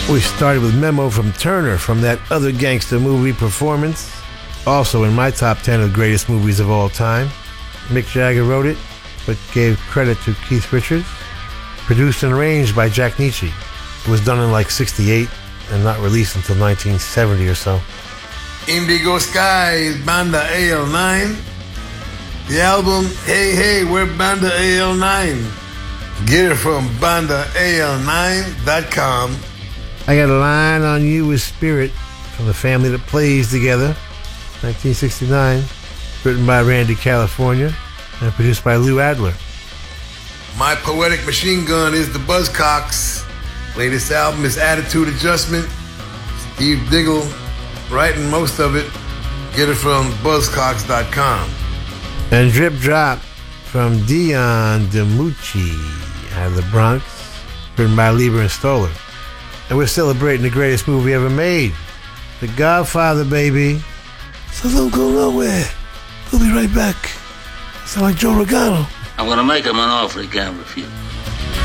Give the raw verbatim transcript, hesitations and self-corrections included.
We started with Memo from Turner from that Other Gangster movie performance. Also in my top ten of greatest movies of all time. Mick Jagger wrote it, but gave credit to Keith Richards. Produced and arranged by Jack Nitzsche. It was done in like sixty-eight and not released until nineteen seventy or so. Indigo Sky is Banda A L nine. The album, Hey Hey, we're Banda A L nine. Get it from banda A L nine dot com. I Got a Line on You with Spirit from The Family That Plays Together, nineteen sixty-nine. Written by Randy California and produced by Lou Adler. My Poetic Machine Gun is the Buzzcocks. Latest album is Attitude Adjustment. Steve Diggle writing most of it. Get it from buzzcocks dot com. And Drip Drop from Dion DiMucci out of the Bronx, written by Lieber and Stoller. And we're celebrating the greatest movie ever made, The Godfather, baby. So don't go nowhere. We'll be right back. Sound like Joe Regano. I'm gonna make him an offer he can't refuse.